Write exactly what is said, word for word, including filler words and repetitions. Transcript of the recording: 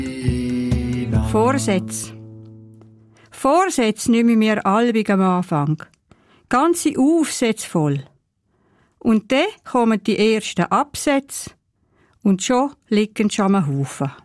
Vorsätze. Vorsätze nehmen wir allbig am Anfang. Ganze Aufsätze voll. Und dann kommen die ersten Absätze und schon liegen schon am Haufen.